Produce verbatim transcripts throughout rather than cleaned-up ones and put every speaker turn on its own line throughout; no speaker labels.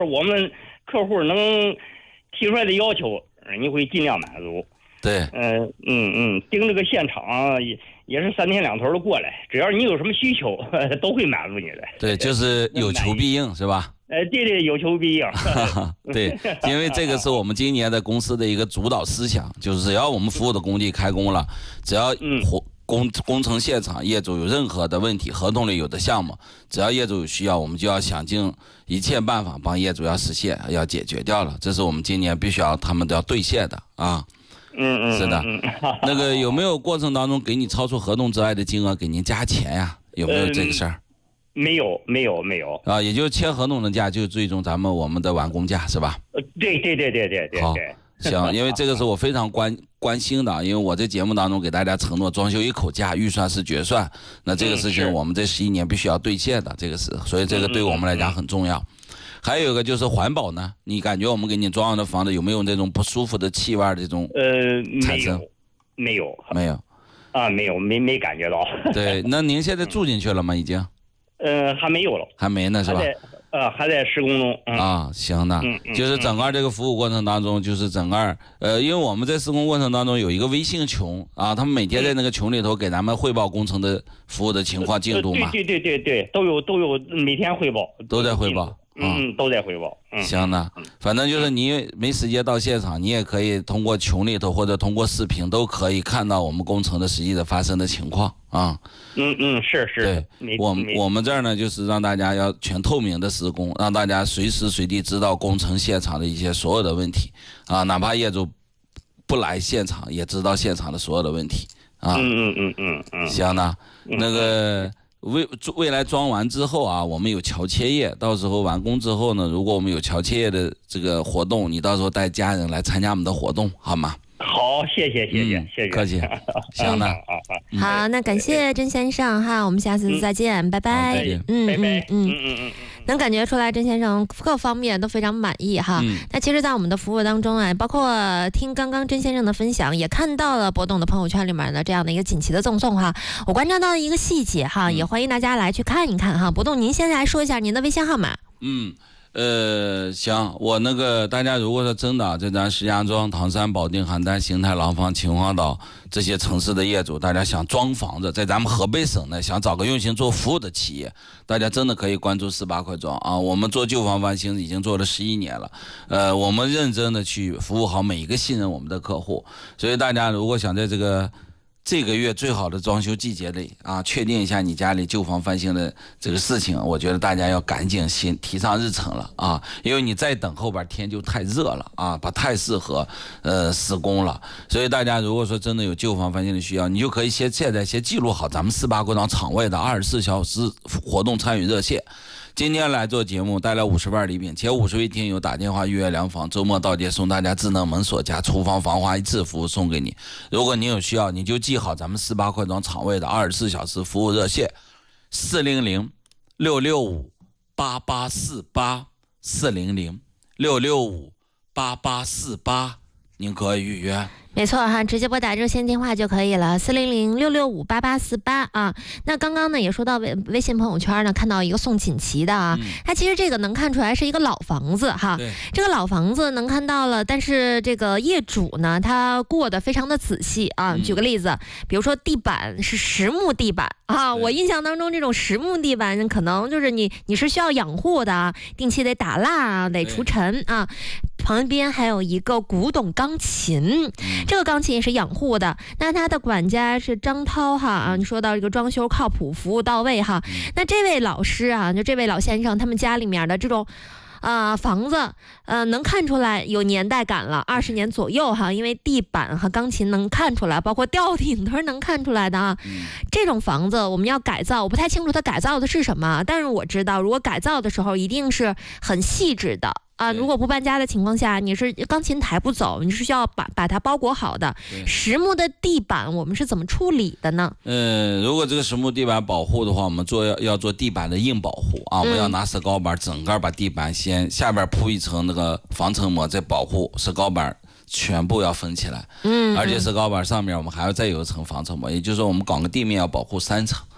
我们客户能提出来的要求，你会尽量满足。
对，
嗯嗯嗯，盯这个现场也也是三天两头的过来，只要你有什么需求，都会满足你的。
对，就是有求必应，是吧？
呃，对对，有求必应。
对，因为这个是我们今年的公司的一个主导思想，就是只要我们服务的工地开工了，只要活工工程现场业主有任何的问题，合同里有的项目，只要业主有需要，我们就要想尽一切办法帮业主要实现，要解决掉了。这是我们今年必须要他们都要兑现的啊。
嗯嗯，
是的。那个有没有过程当中给你超出合同之外的金额给您加钱呀？有没有这个事儿？
没有没有没有
啊，也就是签合同的价就最终咱们我们的完工价是吧？
呃，对对对对对对。
好，行，因为这个是我非常关关心的，因为我在节目当中给大家承诺装修一口价，预算是决算，那这个事情我们这十一年必须要兑现的，这个是，所以这个对我们来讲很重要。还有一个就是环保呢，你感觉我们给你装上的房子有没有那种不舒服的气味这种
呃
产生？
没有
没有
啊，没有没没感觉到。
对，那您现在住进去了吗？已经？
呃，还没有了，
还没呢，是吧？
还在呃，还在施工中。嗯、
啊，行的、
嗯嗯，
就是整个这个服务过程当中，就是整个呃，因为我们在施工过程当中有一个微信群啊，他们每天在那个群里头给咱们汇报工程的服务的情况进度嘛。
对对对对对，都有都有每天汇报，
都在汇报。
嗯，都在汇报。嗯，
行的，反正就是你没时间到现场，你也可以通过群里头或者通过视频都可以看到我们工程的实际的发生的情况啊。
嗯嗯，是是。
对，我们我们这儿呢，就是让大家要全透明的施工，让大家随时随地知道工程现场的一些所有的问题啊，哪怕业主不来现场，也知道现场的所有的问题啊。
嗯嗯嗯嗯嗯。
行的，那个。未未来装完之后啊，我们有桥切业，到时候完工之后呢，如果我们有桥切业的这个活动，你到时候带家人来参加我们的活动，好吗？
好，谢谢谢谢、嗯、谢谢，
客气。行的，
好，那感谢甄先生哈，我们下次再见，嗯、拜拜。
嗯，拜拜。
嗯嗯嗯嗯。能感觉出来，甄先生各方面都非常满意哈。嗯、那其实，在我们的服务当中啊，包括听刚刚甄先生的分享，也看到了博董的朋友圈里面的这样的一个锦旗的赠送哈。我观察到一个细节哈，嗯、也欢迎大家来去看一看哈。博董，您先来说一下您的微信号码。
嗯。呃，行，我那个大家如果说真的在咱石家庄、唐山、保定、邯郸、邢台、廊坊、秦皇岛这些城市的业主，大家想装房子，在咱们河北省呢，想找个用心做服务的企业，大家真的可以关注四八快装啊！我们做旧房翻新已经做了十一年了，呃，我们认真的去服务好每一个信任我们的客户，所以大家如果想在这个这个月最好的装修季节里啊，确定一下你家里旧房翻新的这个事情，我觉得大家要赶紧先提上日程了啊，因为你再等后边天就太热了啊，不太适合呃施工了。所以大家如果说真的有旧房翻新的需要，你就可以先现在先记录好咱们四八国厂场外的二十四小时活动参与热线。今天来做节目带来五十份礼品，前五十位听友打电话预约量房，周末到店送大家智能门锁加厨房防滑一次服务送给你。如果您有需要，你就记好咱们四八快装场外的二十四小时服务热线四零零六六五八八四八四零零六六五八八四八，您可以预约。
没错哈，直接拨打热线电话就可以了，四零零六六五八八四八啊。那刚刚呢也说到微微信朋友圈呢，看到一个送锦旗的啊，嗯、它其实这个能看出来是一个老房子哈。这个老房子能看到了，但是这个业主呢，他过得非常的仔细啊。举个例子，比如说地板是实木地板啊，我印象当中这种实木地板可能就是你你是需要养护的啊，定期得打蜡啊，得除尘啊。旁边还有一个古董钢琴，这个钢琴也是养护的。那他的管家是张涛哈啊，你说到这个装修靠谱，服务到位哈。那这位老师啊，就这位老先生，他们家里面的这种。啊、呃，房子，呃，能看出来有年代感了，二十年左右哈，因为地板和钢琴能看出来，包括吊顶都是能看出来的啊。嗯、这种房子我们要改造，我不太清楚它改造的是什么，但是我知道，如果改造的时候一定是很细致的。啊，如果不搬家的情况下，你是钢琴抬不走，你是需要把把它包裹好的。实木的地板我们是怎么处理的呢？
嗯，如果这个实木地板保护的话，我们做要要做地板的硬保护啊，我们要拿石膏板整个把地板先下边铺一层那个防尘膜，再保护石膏板。全部要分起来，嗯，而且石膏板上面我们还要再有一层防尘膜，也就是说我们搞个地面要保护三层。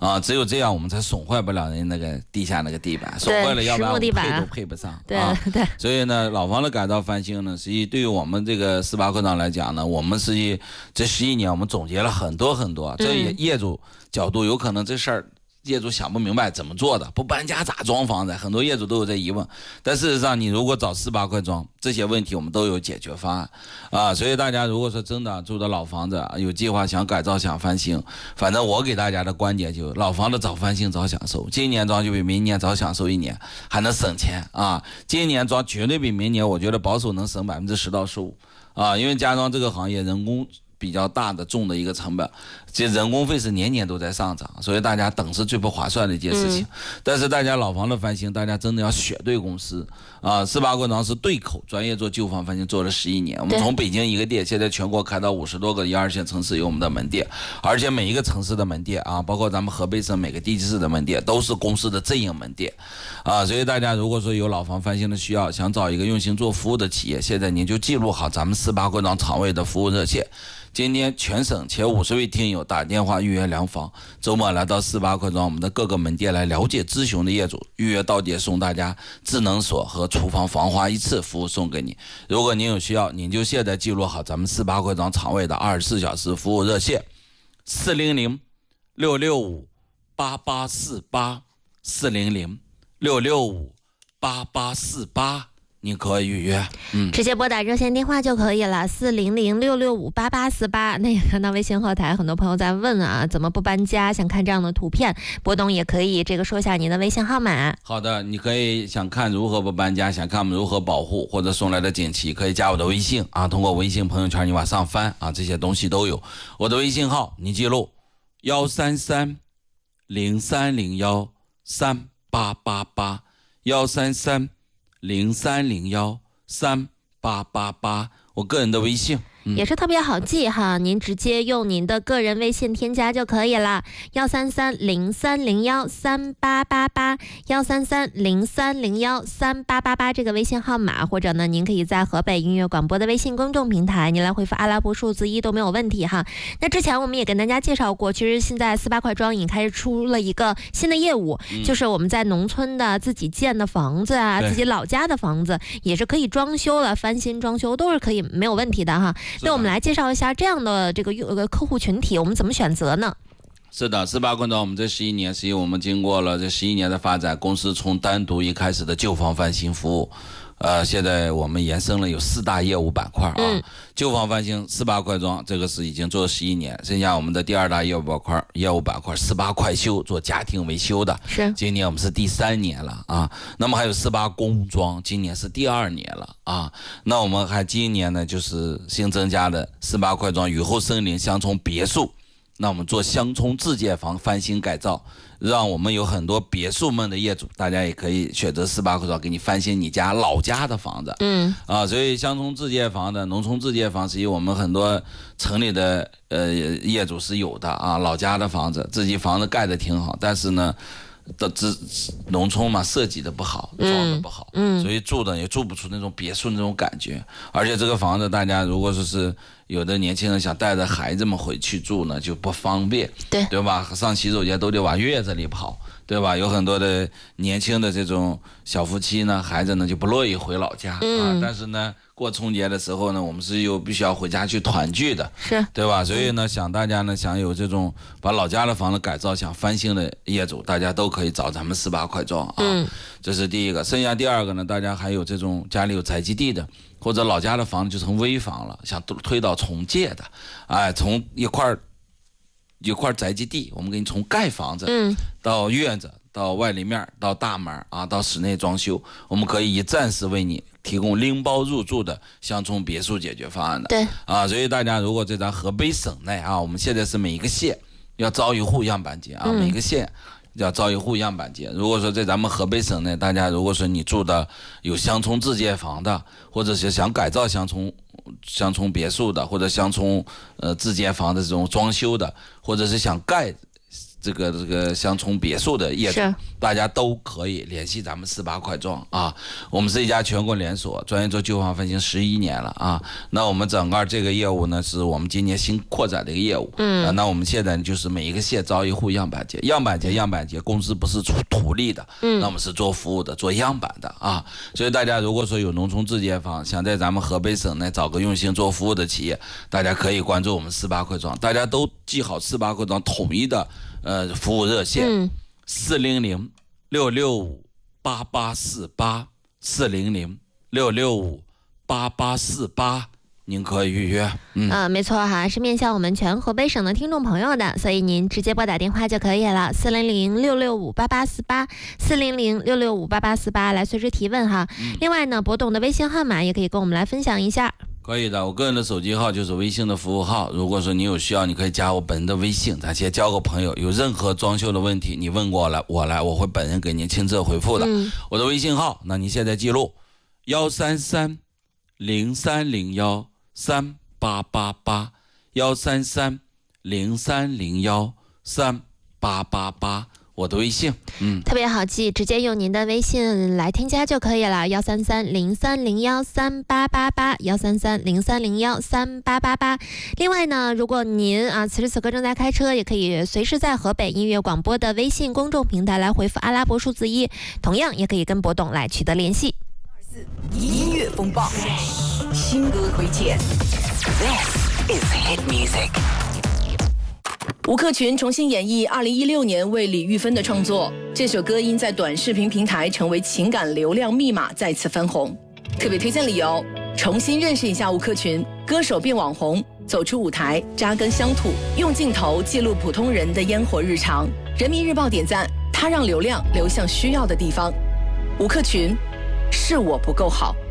啊，只有这样我们才损坏不了人那个地下那个地板，损坏了要不然我们配都配不上。
对、
啊、
对。
所以呢，老房的改造翻新呢，实际对于我们这个四八课长来讲呢，我们实际这十一年我们总结了很多很多，这也业主角度有可能这事儿。业主想不明白怎么做的，不搬家咋装房子？很多业主都有这疑问，但事实上，你如果找四八快装，这些问题我们都有解决方案啊。所以大家如果说真的住的老房子，有计划想改造、想翻新，反正我给大家的观点就：老房子早翻新早享受，今年装就比明年早享受一年，还能省钱啊！今年装绝对比明年，我觉得保守能省百分之十到十五啊，因为家装这个行业人工比较大的重的一个成本，这人工费是年年都在上涨，所以大家等是最不划算的一件事情。嗯、但是大家老房的翻新，大家真的要选对公司啊！四八贵庄是对口专业做旧房翻新做了十一年，我们从北京一个店，现在全国开到五十多个一二线城市有我们的门店，而且每一个城市的门店啊，包括咱们河北省每个地级市的门店都是公司的正营门店啊！所以大家如果说有老房翻新的需要，想找一个用心做服务的企业，现在您就记录好咱们四八贵庄厂位的服务热线。今天全省前五十位听友打电话预约量房，周末来到四八快装我们的各个门店来了解咨询的业主，预约到点送大家智能锁和厨房防滑一次服务送给你。如果您有需要，您就现在记录好咱们四八快装厂位的二十四小时服务热线：四零零六六五八八四八，四零零六六五八八四八。你可以预约，嗯，
直接拨打热线电话就可以了，四零零六六五八八四八。那也看到微信后台很多朋友在问啊，怎么不搬家？想看这样的图片，波东也可以这个说一下您的微信号码。
好的，你可以想看如何不搬家，想看我们如何保护或者送来的锦旗，可以加我的微信啊，通过微信朋友圈你往上翻啊，这些东西都有。我的微信号你记录幺三三零三零幺三八八八幺三三。零三零幺三八八八，我个人的微信。
嗯、也是特别好记哈，您直接用您的个人微信添加就可以了，幺三三零三零幺三八八八，幺三三零三零幺三八八八这个微信号码，或者呢，您可以在河北音乐广播的微信公众平台，您来回复阿拉伯数字一都没有问题哈。那之前我们也跟大家介绍过，其实现在四八快装已经开始出了一个新的业务，嗯、就是我们在农村的自己建的房子啊，自己老家的房子也是可以装修了，翻新装修都是可以没有问题的哈。那我们来介绍一下这样的这个客户群体，我们怎么选择呢？
是的，四八快装我们这十一年，实际我们经过了这十一年的发展，公司从单独一开始的旧房翻新服务，呃，现在我们延伸了有四大业务板块啊。嗯、旧房翻新四八快装这个是已经做了十一年，剩下我们的第二大业务板块，业务板块四八快修做家庭维修的，
是
今年我们是第三年了啊。那么还有四八工装，今年是第二年了啊。那我们还今年呢，就是新增加的四八快装雨后森林乡村别墅。那我们做乡村自建房翻新改造，让我们有很多别墅们的业主，大家也可以选择四八快装给你翻新你家老家的房子。嗯啊，所以乡村自建房的、农村自建房，实际我们很多城里的呃业主是有的啊，老家的房子，自己房子盖的挺好，但是呢。的这农村嘛，设计的不好，装的不好，嗯，所以住的也住不出那种别墅那种感觉。而且这个房子，大家如果说是有的年轻人想带着孩子们回去住呢，就不方便，
对
对吧？上洗手间都得往院子里跑，对吧？有很多的年轻的这种小夫妻呢，孩子呢就不乐意回老家、嗯、啊，但是呢。过春节的时候呢，我们是又必须要回家去团聚的，
是
对吧？所以呢，想大家呢想有这种把老家的房子改造想翻新的业主，大家都可以找咱们四八快装啊。嗯，这是第一个。剩下第二个呢，大家还有这种家里有宅基地的，或者老家的房子就成危房了，想推倒重建的，哎，从一块一块宅基地，我们给你从盖房子，嗯，到院子。到外立面到大门啊，到室内装修，我们可以以暂时为你提供拎包入住的乡村别墅解决方案的。
对
啊，所以大家如果在咱河北省内啊，我们现在是每一个县要招一户样板间啊，嗯、每个县要招一户样板间。如果说在咱们河北省内，大家如果说你住的有乡村自建房的，或者是想改造乡村乡村别墅的，或者乡村呃自建房的这种装修的，或者是想盖。 这个这个想冲别墅的业主
是，
大家都可以联系咱们四八快装啊。我们是一家全国连锁，专业做旧房翻新十一年了啊。那我们整个这个业务呢，是我们今年新扩展的一个业务。嗯、啊，那我们现在就是每一个县招一户样板间，样板间样板间，公司不是出土力的，嗯，那我们是做服务的，做样板的啊。所以大家如果说有农村自建房，想在咱们河北省呢找个用心做服务的企业，大家可以关注我们四八快装，大家都记好四八快装统一的。呃，服务热线四零零六六五八八四八四零零六六五八八四八，您可以预约。嗯，
呃，没错哈，是面向我们全河北省的听众朋友的，所以您直接拨打电话就可以了，四零零六六五八八四八四零零六六五八八四八来随时提问哈。嗯、另外呢，博董的微信号码也可以跟我们来分享一下。
可以的，我个人的手机号就是微信的服务号。如果说你有需要，你可以加我本人的微信，咱先交个朋友。有任何装修的问题，你问过来，我来，我会本人给您亲自回复的。嗯、我的微信号，那你现在记录幺三三零三零幺三八八八幺三三零三零幺三八八八。我的微信，嗯，
特别好记，直接用您的微信来添加就可以了，幺三三零三零幺三八八八，幺三三零三零幺三八八八。另外呢，如果您啊此时此刻正在开车，也可以随时在河北音乐广播的微信公众平台来回复阿拉伯数字一，同样也可以跟博董来取得联系。
音乐风暴，新歌推荐。This is hit music。吴克群重新演绎二零一六年为李玉芬的创作，这首歌因在短视频平台成为情感流量密码，再次翻红。特别推荐理由：重新认识一下吴克群，歌手变网红，走出舞台，扎根乡土，用镜头记录普通人的烟火日常。人民日报点赞，他让流量流向需要的地方。吴克群，是我不够好。